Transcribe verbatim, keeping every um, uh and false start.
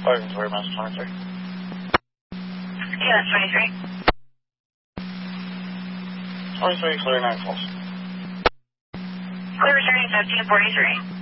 five and three, Master twenty-three. Yeah, that's twenty-three. twenty-three, clear nine false. Clear returning fifteen forty-three.